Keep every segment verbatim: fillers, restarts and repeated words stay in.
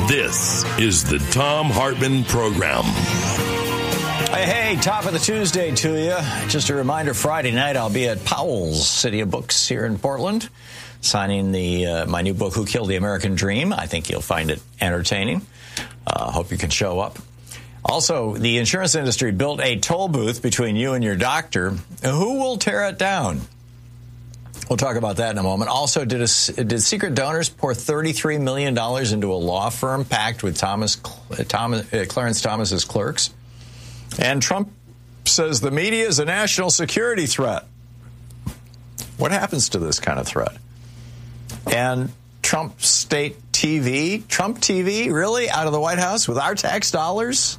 This is the Thom Hartmann Program. Hey, hey, top of the Tuesday to you. Just a reminder, Friday night I'll be at Powell's City of Books here in Portland, signing the uh, my new book, Who Killed the American Dream. I think you'll find it entertaining. Uh, hope you can show up. Also, the insurance industry built a toll booth between you and your doctor. Who will tear it down? We'll talk about that in a moment. Also, did a, did secret donors pour thirty-three million dollars into a law firm packed with Thomas, Thomas uh, Clarence Thomas's clerks? And Trump says the media is a national security threat. What happens to this kind of threat? And Trump State T V, Trump T V, really, out of the White House with our tax dollars?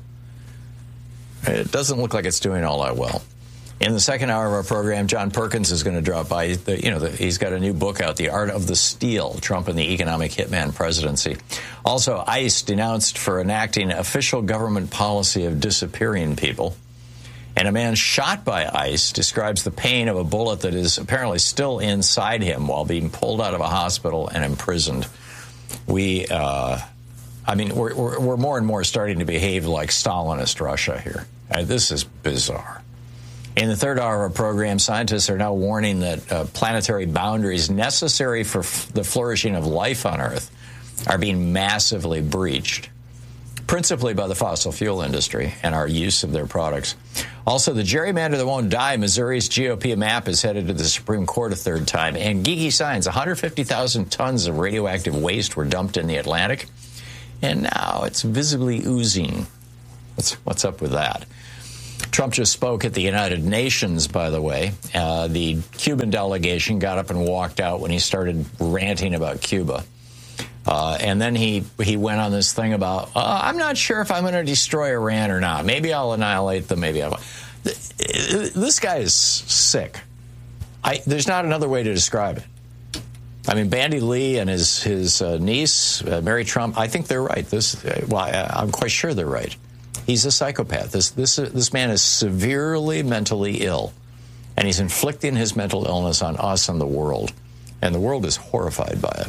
It doesn't look like it's doing all that well. In the second hour of our program, John Perkins is going to drop by. The, you know, the, he's got a new book out, The Art of the Steal, Trump and the Economic Hitman Presidency. Also, ICE denounced for enacting official government policy of disappearing people. And a man shot by ICE describes the pain of a bullet that is apparently still inside him while being pulled out of a hospital and imprisoned. We, uh, I mean, we're, we're, we're more and more starting to behave like Stalinist Russia here. Uh, this is bizarre. In the third hour of our program, scientists are now warning that uh, planetary boundaries necessary for f- the flourishing of life on Earth are being massively breached, principally by the fossil fuel industry and our use of their products. Also, the gerrymander that won't die, Missouri's G O P map, is headed to the Supreme Court a third time. And geeky science, one hundred fifty thousand tons of radioactive waste were dumped in the Atlantic, and now it's visibly oozing. What's, what's up with that? Trump just spoke at the United Nations, by the way. Uh, the Cuban delegation got up and walked out when he started ranting about Cuba. Uh, and then he, he went on this thing about, uh, I'm not sure if I'm going to destroy Iran or not. Maybe I'll annihilate them, maybe I won't. This guy is sick. I, there's not another way to describe it. I mean, Bandy Lee and his, his uh, niece, uh, Mary Trump, I think they're right. This, uh, well, I, I'm quite sure they're right. He's a psychopath. This this this man is severely mentally ill, and he's inflicting his mental illness on us and the world, and the world is horrified by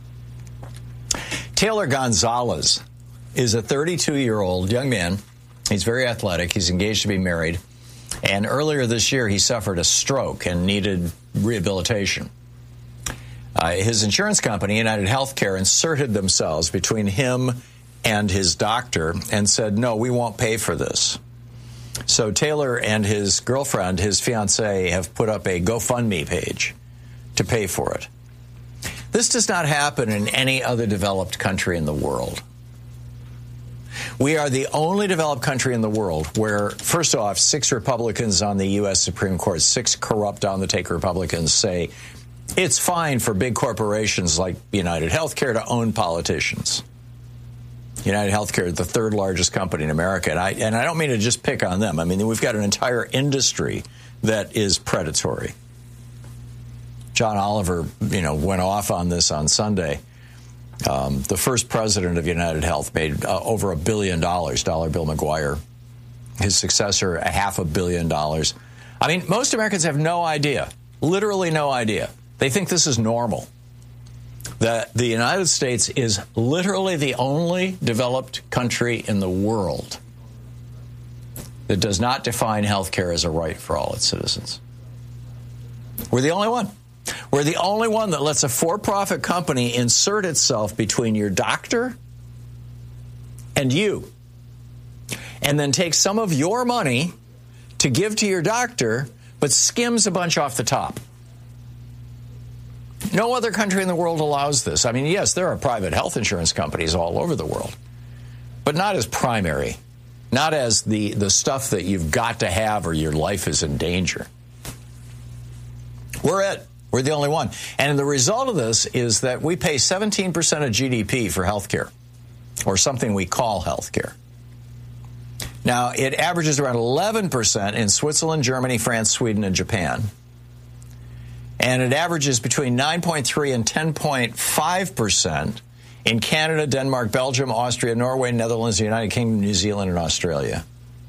it. Taylor Gonzalez is a thirty-two-year-old young man. He's very athletic. He's engaged to be married, and earlier this year he suffered a stroke and needed rehabilitation. Uh, his insurance company, United Healthcare, inserted themselves between him and his doctor and said, no, we won't pay for this. So Taylor and his girlfriend, his fiancée, have put up a GoFundMe page to pay for it. This does not happen in any other developed country in the world. We are the only developed country in the world where, first off, six Republicans on the U S Supreme Court, six corrupt on-the-take Republicans, say it's fine for big corporations like United Healthcare to own politicians. United Healthcare is the third largest company in America, and I and I don't mean to just pick on them. I mean, we've got an entire industry that is predatory. John Oliver, you know, went off on this on Sunday. Um, the first president of United Health made uh, over a billion dollars, Dollar Bill McGuire. His successor, a half a billion dollars. I mean, most Americans have no idea, literally no idea. They think this is normal. That the United States is literally the only developed country in the world that does not define health care as a right for all its citizens. We're the only one. We're the only one that lets a for-profit company insert itself between your doctor and you, and then take some of your money to give to your doctor, but skims a bunch off the top. No other country in the world allows this. I mean, yes, there are private health insurance companies all over the world, but not as primary, not as the, the stuff that you've got to have or your life is in danger. We're it. We're the only one. And the result of this is that we pay seventeen percent of G D P for health care, or something we call health care. Now, it averages around eleven percent in Switzerland, Germany, France, Sweden, and Japan. And it averages between nine point three and ten point five percent in Canada, Denmark, Belgium, Austria, Norway, Netherlands, the United Kingdom, New Zealand, and Australia.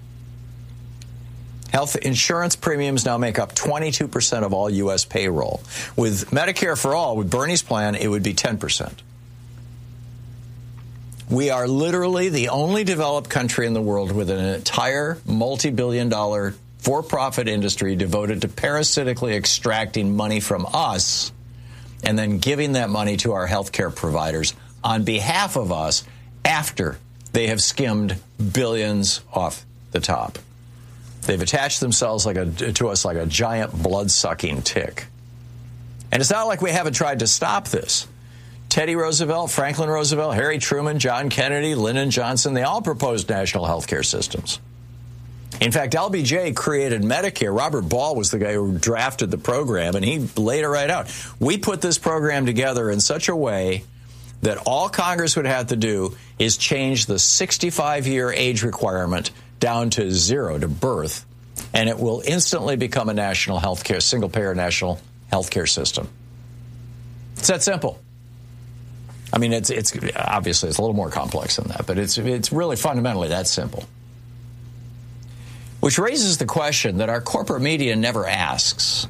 Health insurance premiums now make up twenty-two percent of all U S payroll. With Medicare for All, with Bernie's plan, it would be ten percent. We are literally the only developed country in the world with an entire multi-billion dollar for-profit industry devoted to parasitically extracting money from us and then giving that money to our healthcare providers on behalf of us after they have skimmed billions off the top. They've attached themselves like a, to us like a giant blood-sucking tick. And it's not like we haven't tried to stop this. Teddy Roosevelt, Franklin Roosevelt, Harry Truman, John Kennedy, Lyndon Johnson, they all proposed national health care systems. In fact, L B J created Medicare. Robert Ball was the guy who drafted the program, and he laid it right out. We put this program together in such a way that all Congress would have to do is change the sixty-five year age requirement down to zero, to birth, and it will instantly become a national health care, single-payer national health care system. It's that simple. I mean, it's it's obviously it's a little more complex than that, but it's it's really fundamentally that simple. Which raises the question that our corporate media never asks,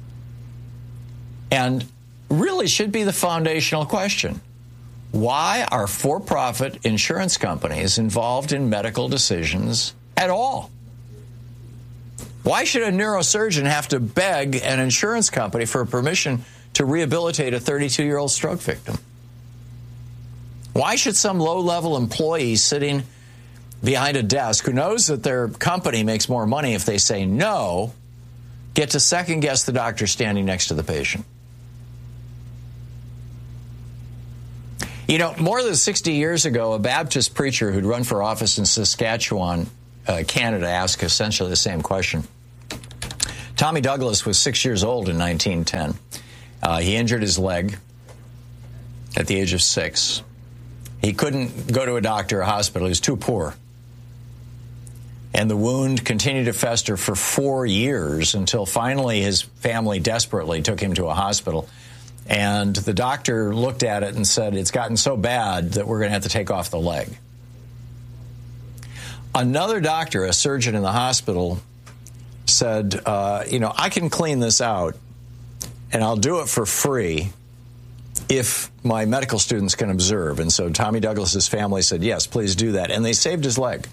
and really should be the foundational question. Why are for-profit insurance companies involved in medical decisions at all? Why should a neurosurgeon have to beg an insurance company for permission to rehabilitate a thirty-two-year-old stroke victim? Why should some low-level employee sitting behind a desk who knows that their company makes more money if they say no get to second-guess the doctor standing next to the patient? You know, more than sixty years ago, a Baptist preacher who'd run for office in Saskatchewan, uh, Canada, asked essentially the same question. Tommy Douglas was six years old in nineteen ten. Uh, he injured his leg at the age of six. He couldn't go to a doctor or a hospital. He was too poor. And the wound continued to fester for four years until finally his family desperately took him to a hospital. And the doctor looked at it and said, it's gotten so bad that we're going to have to take off the leg. Another doctor, a surgeon in the hospital, said, uh, you know, I can clean this out, and I'll do it for free if my medical students can observe. And so Tommy Douglas's family said, yes, please do that. And they saved his leg.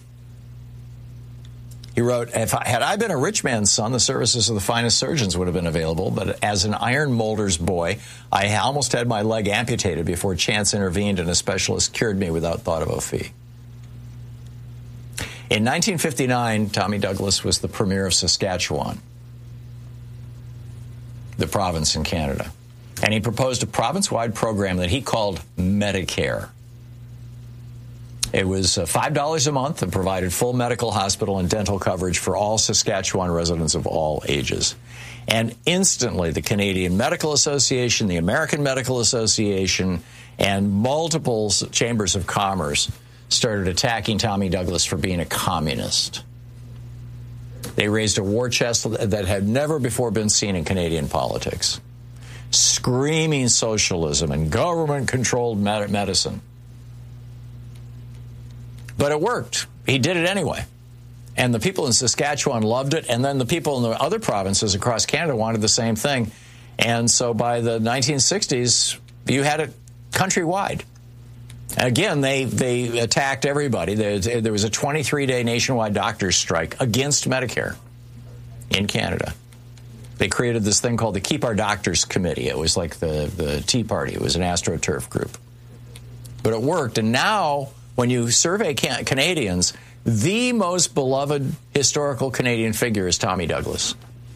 He wrote, if I, had I been a rich man's son, the services of the finest surgeons would have been available. But as an iron molder's boy, I almost had my leg amputated before chance intervened and a specialist cured me without thought of a fee. In nineteen fifty-nine, Tommy Douglas was the premier of Saskatchewan, the province in Canada. And he proposed a province-wide program that he called Medicare. It was five dollars a month and provided full medical, hospital, and dental coverage for all Saskatchewan residents of all ages. And instantly, the Canadian Medical Association, the American Medical Association, and multiple chambers of commerce started attacking Tommy Douglas for being a communist. They raised a war chest that had never before been seen in Canadian politics, screaming socialism and government-controlled med- medicine. But it worked. He did it anyway. And the people in Saskatchewan loved it, and then the people in the other provinces across Canada wanted the same thing. And so by the nineteen sixties, you had it countrywide. Again, they, they attacked everybody. There, there was a twenty-three day nationwide doctors' strike against Medicare in Canada. They created this thing called the Keep Our Doctors Committee. It was like the, the Tea Party. It was an AstroTurf group. But it worked. And now, when you survey can- Canadians, the most beloved historical Canadian figure is Tommy Douglas.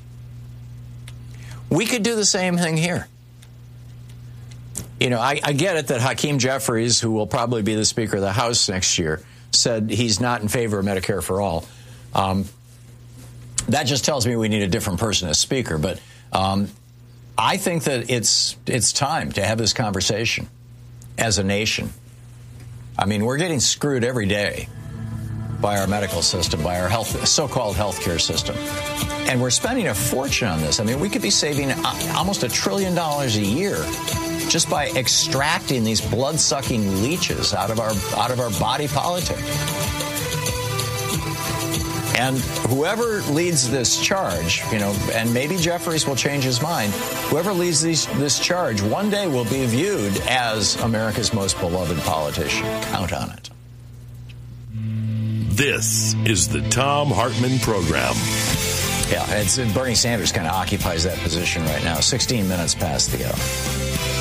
We could do the same thing here. You know, I, I get it that Hakeem Jeffries, who will probably be the Speaker of the House next year, said he's not in favor of Medicare for all. Um, that just tells me we need a different person as Speaker. But um, I think that it's it's time to have this conversation as a nation. I mean, we're getting screwed every day by our medical system, by our health, so-called healthcare system. And we're spending a fortune on this. I mean, we could be saving almost a trillion dollars a year just by extracting these blood-sucking leeches out of our out of our body politic. And whoever leads this charge, you know, and maybe Jeffries will change his mind, whoever leads these, this charge one day will be viewed as America's most beloved politician. Count on it. This is the Thom Hartmann Program. Yeah, it's, Bernie Sanders kind of occupies that position right now, sixteen minutes past the hour.